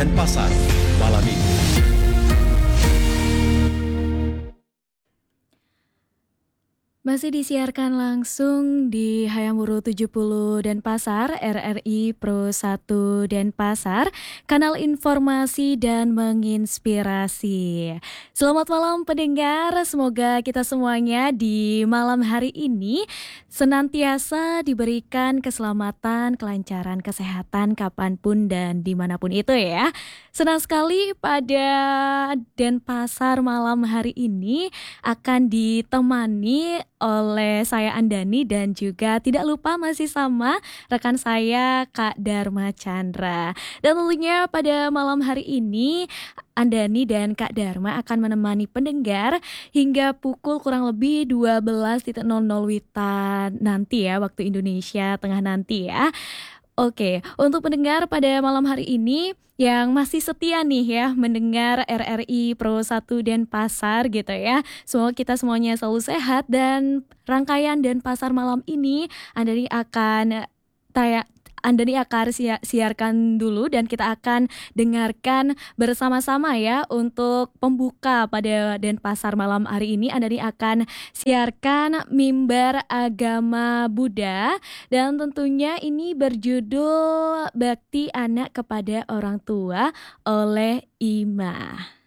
Denpasar malam ini. Masih disiarkan langsung di Hayamuru 70 Denpasar, RRI Pro 1 Denpasar, kanal informasi dan menginspirasi. Selamat malam pendengar, semoga kita semuanya di malam hari ini senantiasa diberikan keselamatan, kelancaran, kesehatan kapanpun dan dimanapun itu ya. Senang sekali pada Denpasar malam hari ini akan ditemani oleh saya Andani dan juga tidak lupa masih sama rekan saya Kak Dharma Chandra. Dan tentunya pada malam hari ini Andani dan Kak Dharma akan menemani pendengar hingga pukul kurang lebih 12.00 WITA nanti ya, waktu Indonesia Tengah nanti ya. Oke, untuk pendengar pada malam hari ini yang masih setia nih ya mendengar RRI Pro 1 Denpasar gitu ya. Semoga kita semuanya selalu sehat dan rangkaian Denpasar malam ini Andani akan tayang Andani akan siarkan dulu dan kita akan dengarkan bersama-sama ya untuk pembuka pada Denpasar malam hari ini. Andani akan siarkan Mimbar Agama Buddha dan tentunya ini berjudul Bakti Anak Kepada Orang Tua oleh Ima.